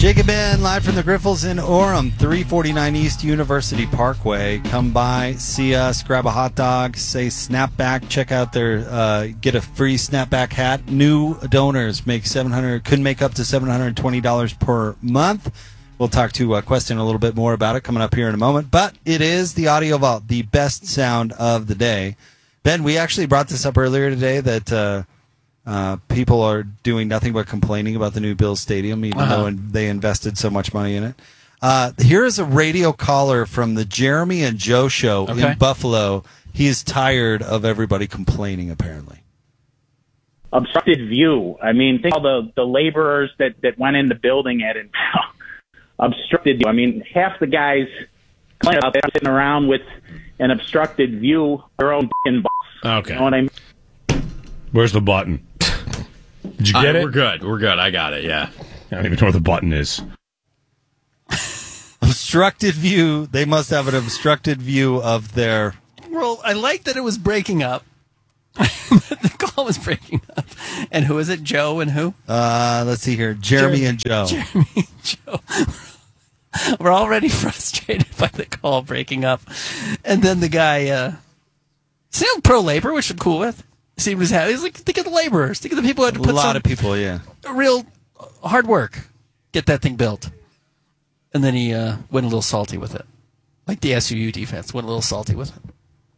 Jake and Ben, live from the Griffles in Orem, 349 East University Parkway. Come by, see us, grab a hot dog, say Snapback, check out their, get a free Snapback hat. New donors could make up to $720 per month. We'll talk to Questin a little bit more about it coming up here in a moment. But it is the Audio Vault, the best sound of the day. Ben, we actually brought this up earlier today that people are doing nothing but complaining about the new Bills Stadium, even though they invested so much money in it. Here is a radio caller from the Jeremy and Joe show in Buffalo. He is tired of everybody complaining, apparently. Obstructed view. I mean, think of all the laborers that went in the building it and obstructed view. I mean, half the guys complaining about that sitting around with an obstructed view, their own boss. Okay. You know what I mean? Where's the button? Did you get it? We're good. I got it, yeah. I don't even know what the button is. Obstructed view. They must have an obstructed view of their... Well, I like that it was breaking up. The call was breaking up. And who is it? Joe and who? Let's see here. Jeremy and Joe. Jeremy and Joe. We're already frustrated by the call breaking up. And then the guy, seemed pro-labor, which I'm cool with. He's like, think of the laborers. Think of the people who had to put a lot of people, yeah. Real hard work. Get that thing built. And then he went a little salty with it. Like the SUU defense, went a little salty with it.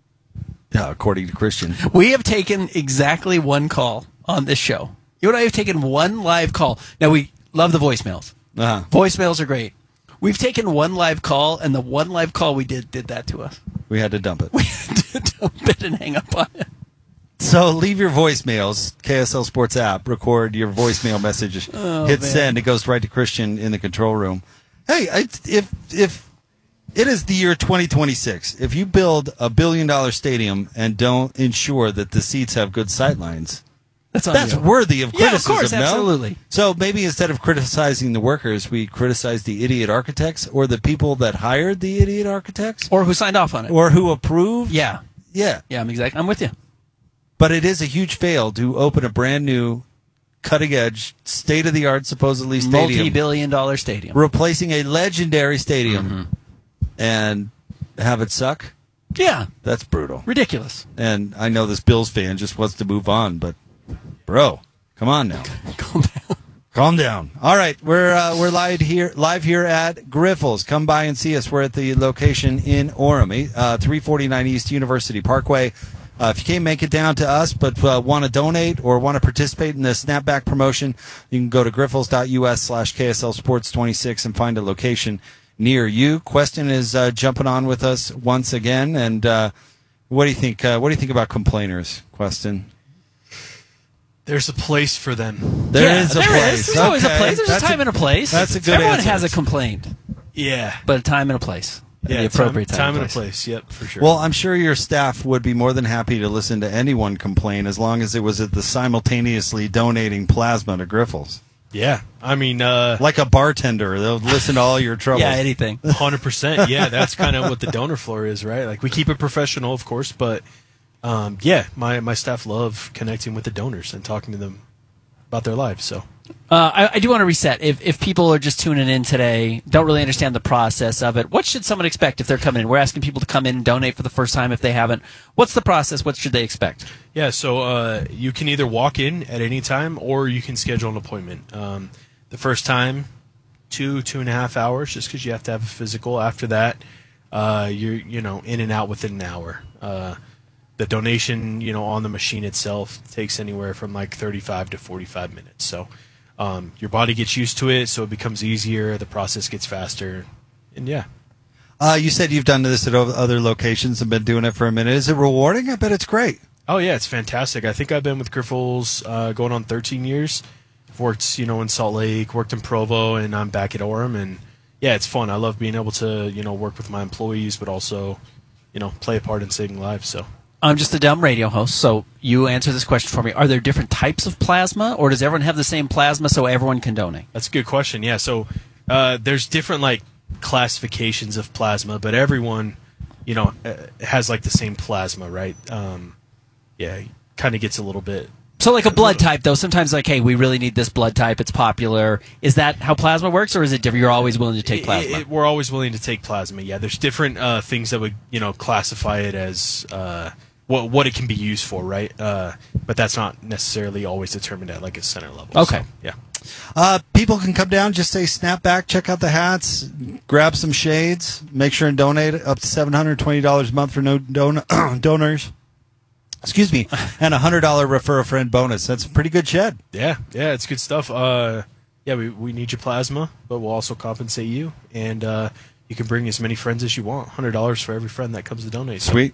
Yeah, according to Christian. We have taken exactly one call on this show. You and I have taken one live call. Now, we love the voicemails. Voicemails are great. We've taken one live call, and the one live call we did that to us. We had to dump it. We had to dump it and hang up on it. So leave your voicemails, KSL Sports app, record your voicemail message, hit send, it goes right to Christian in the control room. Hey, if it is the year 2026, if you build $1 billion stadium and don't ensure that the seats have good sightlines, that's worthy of criticism, of course, absolutely. No? So maybe instead of criticizing the workers, we criticize the idiot architects or the people that hired the idiot architects. Or who signed off on it. Or who approved. Yeah. Yeah. Yeah, I'm with you. But it is a huge fail to open a brand new, cutting-edge, state-of-the-art, supposedly stadium. Multi-billion-dollar stadium. Replacing a legendary stadium and have it suck? Yeah. That's brutal. Ridiculous. And I know this Bills fan just wants to move on, but, bro, come on now. Calm down. Calm down. All right, we're live here at Griffles. Come by and see us. We're at the location in Orem, 349 East University Parkway. If you can't make it down to us but want to donate or want to participate in the Snapback promotion, you can go to griffles.us/KSL Sports 26 and find a location near you. Questin is jumping on with us once again. And what do you think? What do you think about complainers, Questin? There's a place for them. There is a place. There's always a place. There's a time and a place. That's a good Everyone answer. has a complaint. Yeah. But a time and a place. Yeah, the appropriate time and a place. Yep, for sure. Well, I'm sure your staff would be more than happy to listen to anyone complain as long as it was at the simultaneously donating plasma to Griffles. Yeah, I mean, like a bartender, they'll listen to all your troubles. Yeah, anything. 100%. Yeah, that's kind of what the donor floor is, right? Like we keep it professional, of course, but yeah, my staff love connecting with the donors and talking to them about their lives. So. I do want to reset. If people are just tuning in today, don't really understand the process of it, what should someone expect if they're coming in? We're asking people to come in and donate for the first time if they haven't. What's the process? What should they expect? Yeah, so you can either walk in at any time or you can schedule an appointment. The first time, 2.5 hours, just because you have to have a physical. After that, you're in and out within an hour. The donation, on the machine itself takes anywhere from like 35 to 45 minutes. So your body gets used to it, so it becomes easier. The process gets faster, and yeah. You said you've done this at other locations and been doing it for a minute. Is it rewarding? I bet it's great. Oh yeah, it's fantastic. I think I've been with Griffles going on 13 years. I've worked, in Salt Lake, worked in Provo, and I'm back at Orem, and yeah, it's fun. I love being able to, work with my employees, but also, play a part in saving lives. So. I'm just a dumb radio host, so you answer this question for me. Are there different types of plasma, or does everyone have the same plasma so everyone can donate? That's a good question, yeah. So there's different, classifications of plasma, but everyone, has, the same plasma, right? Yeah, kind of gets a little bit So like a blood type, though, sometimes like, hey, we really need this blood type. It's popular. Is that how plasma works, or is it different? You're always willing to take plasma? We're always willing to take plasma, yeah. There's different things that would, classify it as what it can be used for, right? But that's not necessarily always determined at like a center level. Okay. So, yeah. People can come down, just say Snapback, check out the hats, grab some shades, make sure and donate up to $720 a month for no donors. Excuse me, and a $100 refer a friend bonus. That's a pretty good shed. Yeah, it's good stuff. We need your plasma, but we'll also compensate you, and you can bring as many friends as you want. $100 for every friend that comes to donate. Sweet.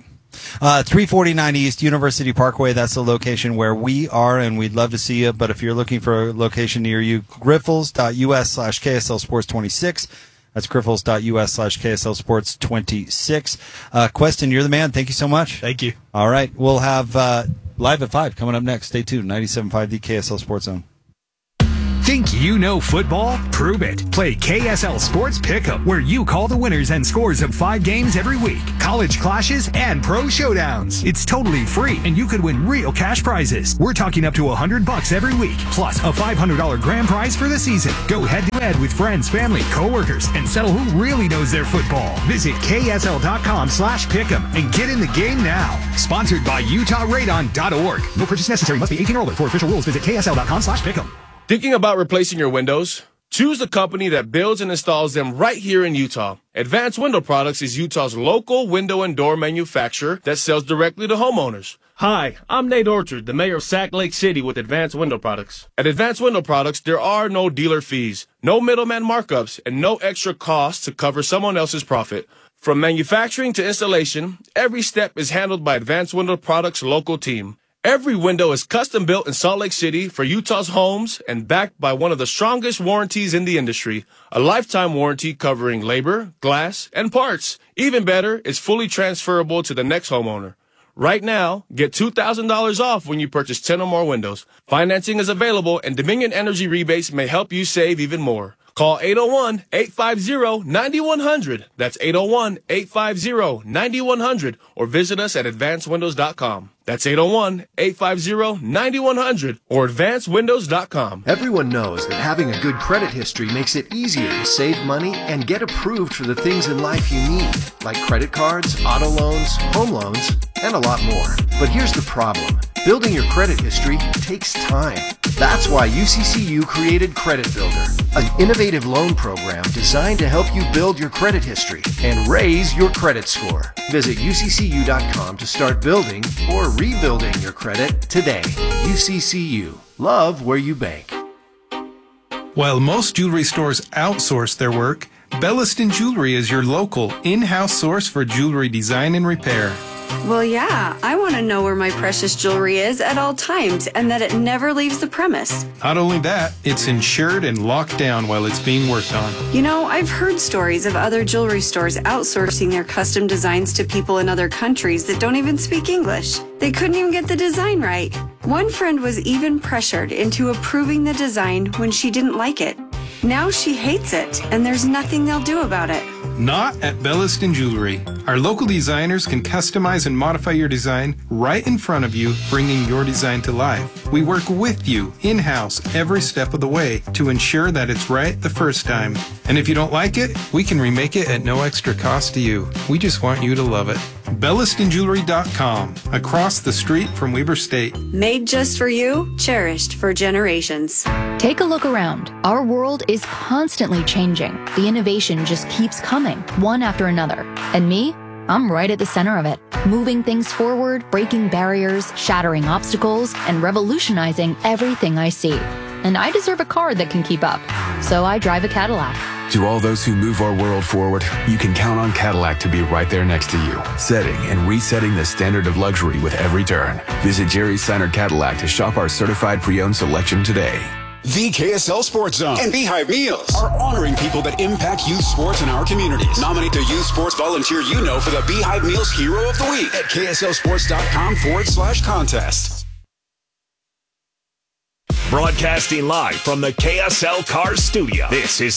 349 East University Parkway. That's the location where we are, and we'd love to see you. But if you're looking for a location near you, griffles.us/KSL Sports 26. That's griffles.us/KSL Sports 26. Queston, you're the man. Thank you so much. Thank you. All right. We'll have Live at 5 coming up next. Stay tuned. 97.5, the KSL Sports Zone. Think you know football? Prove it. Play KSL Sports Pick'em, where you call the winners and scores of 5 games every week. College clashes and pro showdowns. It's totally free, and you could win real cash prizes. We're talking up to $100 every week, plus a $500 grand prize for the season. Go head-to-head with friends, family, coworkers, and settle who really knows their football. Visit KSL.com/pick'em and get in the game now. Sponsored by UtahRadon.org. No purchase necessary. Must be 18 or older. For official rules, visit KSL.com/pick'em. Thinking about replacing your windows? Choose the company that builds and installs them right here in Utah. Advanced Window Products is Utah's local window and door manufacturer that sells directly to homeowners. Hi, I'm Nate Orchard, the mayor of Sac Lake City with Advanced Window Products. At Advanced Window Products, there are no dealer fees, no middleman markups, and no extra costs to cover someone else's profit. From manufacturing to installation, every step is handled by Advanced Window Products' local team. Every window is custom built in Salt Lake City for Utah's homes and backed by one of the strongest warranties in the industry, a lifetime warranty covering labor, glass, and parts. Even better, it's fully transferable to the next homeowner. Right now, get $2,000 off when you purchase 10 or more windows. Financing is available, and Dominion Energy rebates may help you save even more. Call 801-850-9100. That's 801-850-9100. Or visit us at advancedwindows.com. That's 801-850-9100 or advancedwindows.com. Everyone knows that having a good credit history makes it easier to save money and get approved for the things in life you need, like credit cards, auto loans, home loans, and a lot more. But here's the problem. Building your credit history takes time. That's why UCCU created Credit Builder, an innovative loan program designed to help you build your credit history and raise your credit score. Visit UCCU.com to start building or rebuilding your credit today. UCCU. Love where you bank. While most jewelry stores outsource their work, Belliston Jewelry is your local in-house source for jewelry design and repair. Well, yeah, I want to know where my precious jewelry is at all times and that it never leaves the premise. Not only that, it's insured and locked down while it's being worked on. You know, I've heard stories of other jewelry stores outsourcing their custom designs to people in other countries that don't even speak English. They couldn't even get the design right. One friend was even pressured into approving the design when she didn't like it. Now she hates it, and there's nothing they'll do about it. Not at Belliston Jewelry. Our local designers can customize and modify your design right in front of you, bringing your design to life. We work with you in-house every step of the way to ensure that it's right the first time. And if you don't like it, we can remake it at no extra cost to you. We just want you to love it. BellistonJewelry.com, across the street from Weber State. Made just for you, cherished for generations. Take a look around. Our world is constantly changing. The innovation just keeps coming, one after another. And me? I'm right at the center of it, moving things forward, breaking barriers, shattering obstacles, and revolutionizing everything I see. And I deserve a car that can keep up. So I drive a Cadillac. To all those who move our world forward, you can count on Cadillac to be right there next to you, setting and resetting the standard of luxury with every turn. Visit Jerry Seiner Cadillac to shop our certified pre-owned selection today. The KSL Sports Zone and Beehive Meals are honoring people that impact youth sports in our communities. Nominate the youth sports volunteer you know for the Beehive Meals Hero of the Week at KSLSports.com/contest. Broadcasting live from the KSL Cars Studio. This is